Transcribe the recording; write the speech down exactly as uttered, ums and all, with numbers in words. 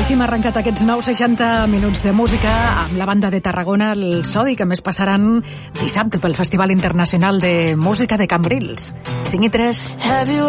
així hem arrencat aquests nous seixanta minuts de música amb la banda de Tarragona, el Sodi, que més passaran dissabte pel Festival Internacional de Música de Cambrils. cinc i tres.